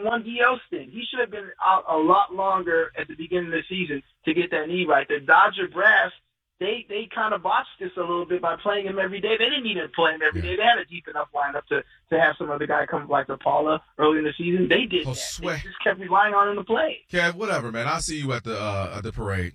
one DL stint. He should have been out a lot longer at the beginning of the season to get that knee right. The Dodger brass, they kind of botched this a little bit by playing him every day. They didn't need to play him every day. They had a deep enough lineup to have some other guy come like Paula early in the season. They did that. They just kept relying on him to play. Kev, whatever, man. I'll see you at the parade.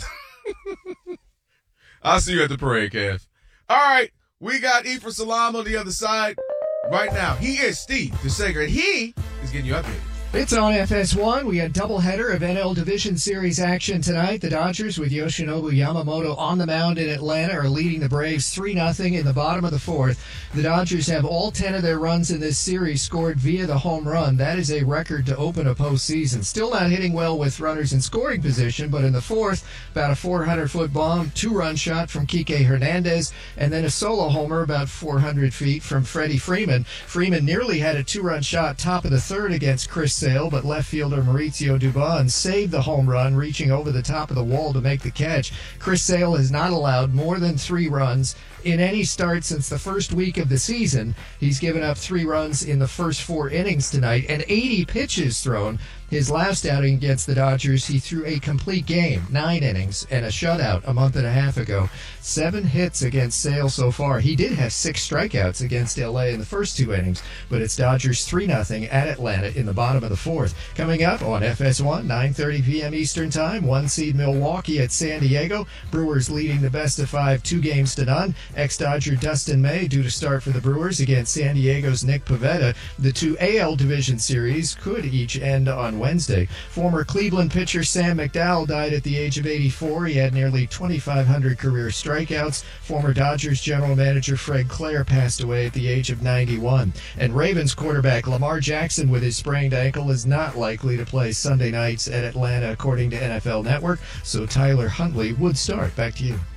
I'll see you at the parade, Kev. All right, we got Ephraim Salaam on the other side right now. He is Steve DeSager, and he is getting you updated. It's on FS1. We had doubleheader of NL Division Series action tonight. The Dodgers, with Yoshinobu Yamamoto on the mound in Atlanta, are leading the Braves 3-0 in the bottom of the fourth. The Dodgers have all 10 of their runs in this series scored via the home run. That is a record to open a postseason. Still not hitting well with runners in scoring position, but in the fourth, about a 400-foot bomb, two-run shot from Kike Hernandez, and then a solo homer about 400 feet from Freddie Freeman. Freeman nearly had a two-run shot top of the third against Chris Sale, but left fielder Mauricio Dubon saved the home run, reaching over the top of the wall to make the catch. Chris Sale has not allowed more than 3 runs in any start since the first week of the season. He's given up 3 runs in the first 4 innings tonight and 80 pitches thrown. His last outing against the Dodgers, he threw a complete game, 9 innings, and a shutout a month and a half ago. 7 hits against Sale so far. He did have 6 strikeouts against L.A. in the first 2 innings, but it's Dodgers 3-0 at Atlanta in the bottom of the fourth. Coming up on FS1, 9:30 p.m. Eastern Time, 1-seed Milwaukee at San Diego. Brewers leading the best of 5, 2-0. Ex-Dodger Dustin May due to start for the Brewers against San Diego's Nick Pivetta. The 2 AL Division Series could each end on Wednesday. Former Cleveland pitcher Sam McDowell died at the age of 84. He had nearly 2,500 career strikeouts. Former Dodgers general manager Fred Clare passed away at the age of 91. And Ravens quarterback Lamar Jackson, with his sprained ankle, is not likely to play Sunday nights at Atlanta, according to NFL Network, so Tyler Huntley would start. Back to you.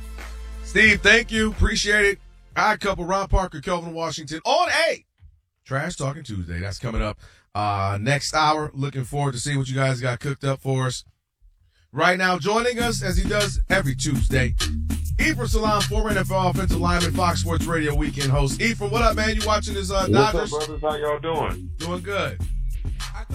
Steve, thank you. Appreciate it. Odd Couple, Ron Parker, Kelvin Washington on a Trash Talking Tuesday. That's coming up next hour. Looking forward to seeing what you guys got cooked up for us. Right now, joining us, as he does every Tuesday, Ephraim Salaam, former NFL offensive lineman, Fox Sports Radio weekend host. Ephraim, what up, man? You watching this Dodgers? What's up, brothers? How y'all doing? Doing good. I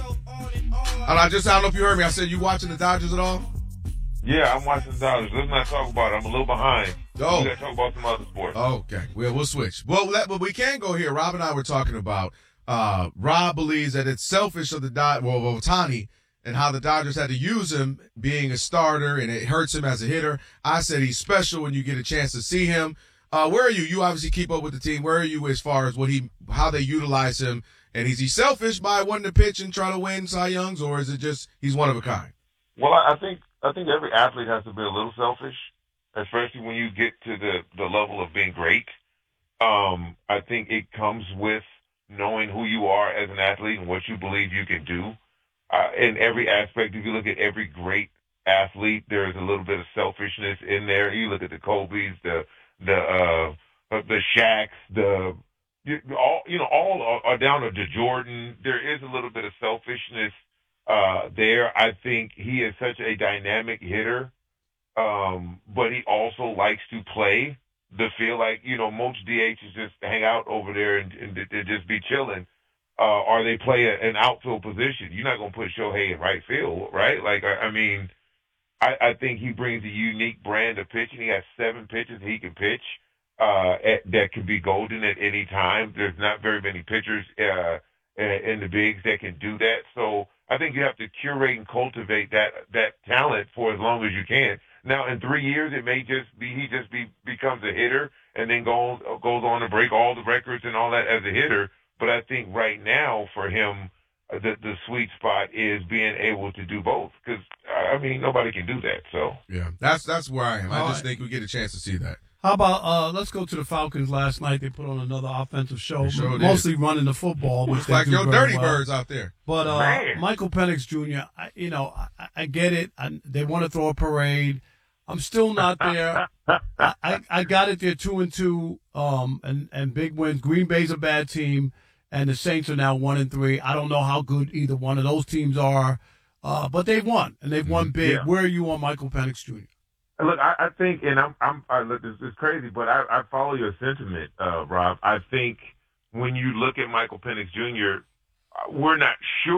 don't know if you heard me. I said, you watching the Dodgers at all? Yeah, I'm watching the Dodgers. Let's not talk about it. I'm a little behind. Oh. We got to talk about some other sports. Okay. We'll switch. But we can go here. Rob and I were talking about Rob believes that it's selfish of Ohtani and how the Dodgers had to use him being a starter, and it hurts him as a hitter. I said he's special when you get a chance to see him. Where are you? You obviously keep up with the team. Where are you as far as how they utilize him? And is he selfish by wanting to pitch and try to win Cy Youngs, or is it just he's one of a kind? Well, I think every athlete has to be a little selfish, especially when you get to the level of being great. I think it comes with knowing who you are as an athlete and what you believe you can do. In every aspect, if you look at every great athlete, there's a little bit of selfishness in there. You look at the Kobe's, the Shaqs, all are down to Jordan. There is a little bit of selfishness there. I think he is such a dynamic hitter, but he also likes to play the field. Like, most DHs just hang out over there and just be chilling. Or they play an outfield position. You're not going to put Shohei in right field, right? Like, I think he brings a unique brand of pitching. He has 7 pitches he can pitch that could be golden at any time. There's not very many pitchers in the bigs that can do that. So I think you have to curate and cultivate that talent for as long as you can. Now, in 3 years, it may just be he becomes a hitter and then goes on to break all the records and all that as a hitter. But I think right now for him, the sweet spot is being able to do both. Because, nobody can do that. So yeah, that's where I am. I just think we get a chance to see that. How about let's go to the Falcons last night. They put on another offensive show, sure mostly running the football. Looks like your dirty birds out there. But Michael Penix Jr., I get it. They want to throw a parade. I'm still not there. I got it there 2-2, and big wins. Green Bay's a bad team, and the Saints are now 1-3. I don't know how good either one of those teams are, but they've won, and they've won big. Yeah. Where are you on Michael Penix Jr.? Look, I think, and look, this is crazy, but I follow your sentiment, Rob. I think when you look at Michael Penix Jr., we're not sure